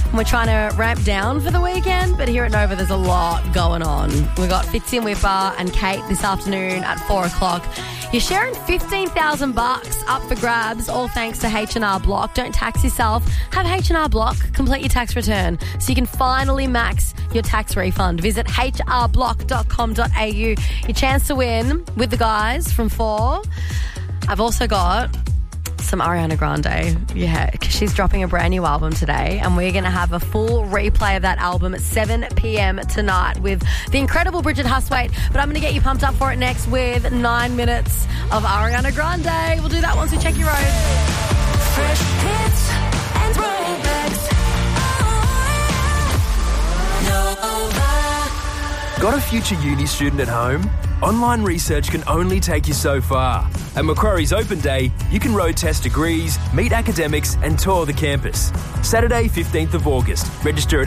We're trying to ramp down for the weekend, but here at Nova there's a lot going on. We've got Fitzy and Whipper and Kate this afternoon at 4 o'clock. You're sharing $15,000 up for grabs, all thanks to H&R Block. Don't tax yourself. Have H&R Block complete your tax return so you can finally max your tax refund. Visit hrblock.com.au. Your chance to win with the guys from 4. I've also got some Ariana Grande. Yeah, because she's dropping a brand new album today, and we're going to have a full replay of that album at 7 p.m. tonight with the incredible Bridget Hustwaite. But I'm going to get you pumped up for it next with 9 minutes of Ariana Grande. We'll do that once we check your road. Fresh hits and throwbacks. Nova. Got a future uni student at home? Online research can only take you so far. At Macquarie's Open Day, you can road test degrees, meet academics and tour the campus. Saturday, 15th of August. Register at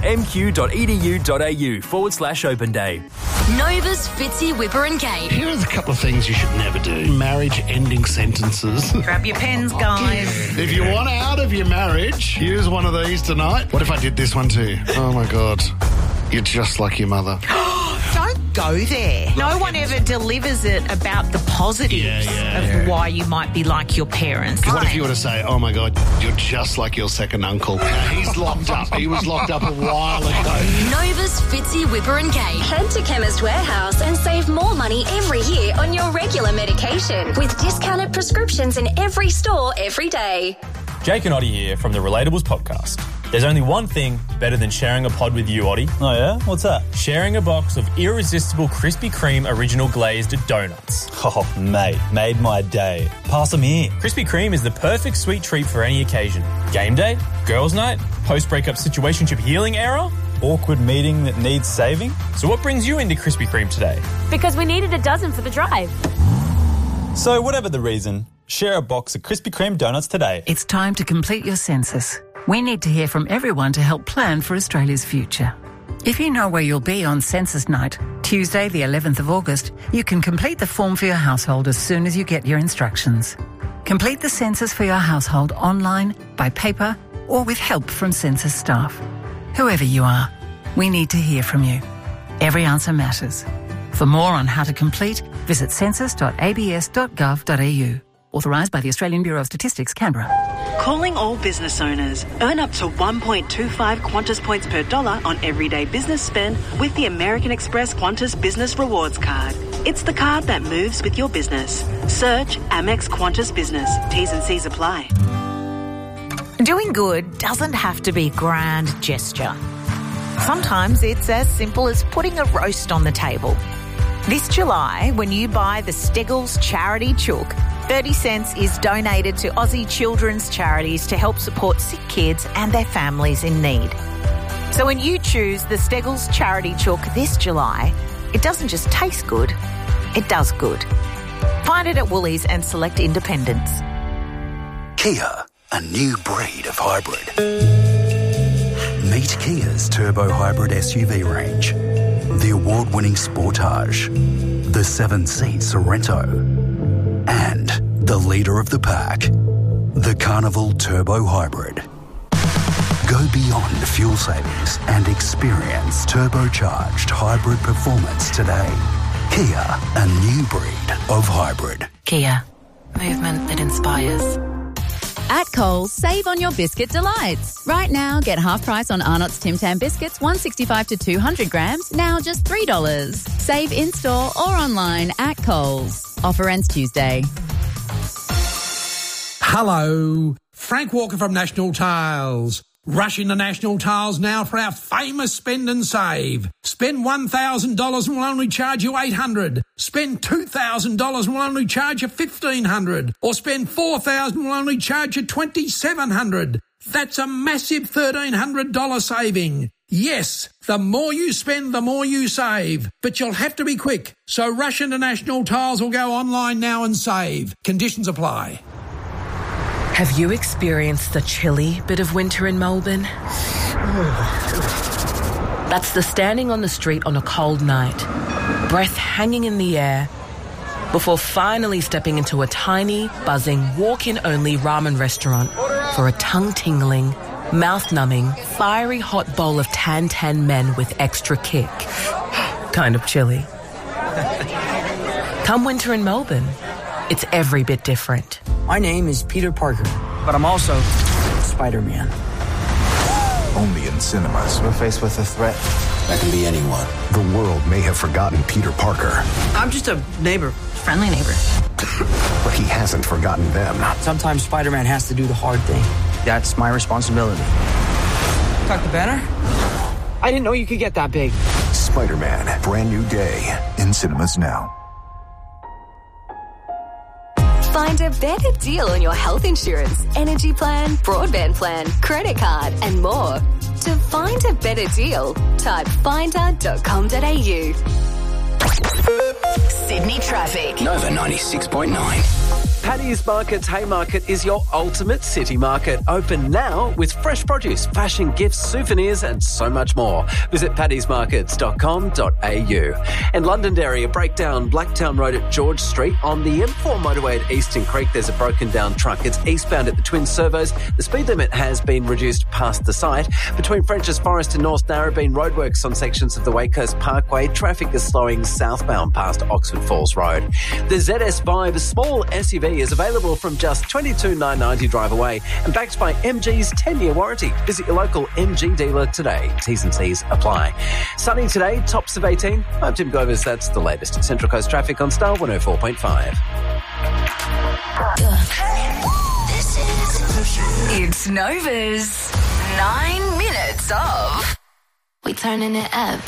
mq.edu.au/Open Day. Nova's Fitzy, Whipper and Kate. Here are a couple of things you should never do. Marriage-ending sentences. Grab your pens, guys. If you want out of your marriage, use one of these tonight. What if I did this one too? Oh, my God. You're just like your mother. Don't go there. No one ever delivers it about the positives of why you might be like your parents. What if you were to say, oh, my God, you're just like your second uncle? He's locked up. He was locked up a while ago. Nova's Fitzy, Whipper and Kate. Head to Chemist Warehouse and save more money every year on your regular medication with discounted prescriptions in every store every day. Jake and Oddie here from the Relatables podcast. There's only one thing better than sharing a pod with you, Oddie. Oh, yeah? What's that? Sharing a box of irresistible Krispy Kreme original glazed donuts. Oh, mate, made my day. Pass them here. Krispy Kreme is the perfect sweet treat for any occasion. Game day, girls' night, post-breakup situationship healing era. Awkward meeting that needs saving. So what brings you into Krispy Kreme today? Because we needed a dozen for the drive. So whatever the reason, share a box of Krispy Kreme donuts today. It's time to complete your census. We need to hear from everyone to help plan for Australia's future. If you know where you'll be on census night, Tuesday the 11th of August, you can complete the form for your household as soon as you get your instructions. Complete the census for your household online, by paper, or with help from census staff. Whoever you are, we need to hear from you. Every answer matters. For more on how to complete, visit census.abs.gov.au. Authorised by the Australian Bureau of Statistics, Canberra. Calling all business owners. Earn up to 1.25 Qantas points per dollar on everyday business spend with the American Express Qantas Business Rewards Card. It's the card that moves with your business. Search Amex Qantas Business. T's and C's apply. Doing good doesn't have to be grand gesture. Sometimes it's as simple as putting a roast on the table. This July, when you buy the Steggles Charity Chook, 30 cents is donated to Aussie children's charities to help support sick kids and their families in need. So when you choose the Steggles Charity Chook this July, it doesn't just taste good, it does good. Find it at Woolies and select independents. Kia, a new breed of hybrid. Meet Kia's Turbo Hybrid SUV range. The award-winning Sportage, the 7-seat Sorento, and the leader of the pack, the Carnival Turbo Hybrid. Go beyond fuel savings and experience turbocharged hybrid performance today. Kia, a new breed of hybrid. Kia, movement that inspires. At Coles, save on your biscuit delights. Right now, get half price on Arnott's Tim Tam biscuits, 165 to 200 grams, now just $3. Save in-store or online at Coles. Offer ends Tuesday. Hello, Frank Walker from National Tiles. Rush into National Tiles now for our famous spend and save. Spend $1,000 and we'll only charge you $800. Spend $2,000 and we'll only charge you $1,500. Or spend $4,000 and we'll only charge you $2,700. That's a massive $1,300 saving. Yes, the more you spend, the more you save. But you'll have to be quick. So rush into National Tiles or go online now and save. Conditions apply. Have you experienced the chilly bit of winter in Melbourne? That's the standing on the street on a cold night, breath hanging in the air, before finally stepping into a tiny, buzzing, walk-in only ramen restaurant for a tongue-tingling, Mouth-numbing, fiery hot bowl of tan men with extra kick. Kind of chilly. Come winter in Melbourne, it's every bit different. My name is Peter Parker, but I'm also Spider-Man. Only in cinemas. We're faced with a threat that can be anyone. The world may have forgotten Peter Parker. I'm just a neighbor. Friendly neighbor. But he hasn't forgotten them. Sometimes Spider-Man has to do the hard thing. That's my responsibility. Dr. Banner? I didn't know you could get that big. Spider-Man, brand new day. In cinemas now. Find a better deal on your health insurance, energy plan, broadband plan, credit card, and more. To find a better deal, type finder.com.au. Sydney traffic. Nova 96.9. Paddy's Market's Haymarket is your ultimate city market. Open now with fresh produce, fashion, gifts, souvenirs and so much more. Visit paddysmarkets.com.au. And Londonderry, a breakdown Blacktown Road at George Street. On the M4 motorway at Eastern Creek, there's a broken down truck. It's eastbound at the Twin Servos. The speed limit has been reduced past the site. Between French's Forest and North Narrabeen, roadworks on sections of the Waycoast Parkway. Traffic is slowing southbound past Oxford Falls Road. The ZS Vibe, a small SUV, is available from just $22,990 drive away and backed by MG's 10-year warranty. Visit your local MG dealer today. T's and C's apply. Sunny today, tops of 18. I'm Tim Govers. That's the latest Central Coast traffic on Star 104.5. It's Nova's 9 minutes of... We turning it up.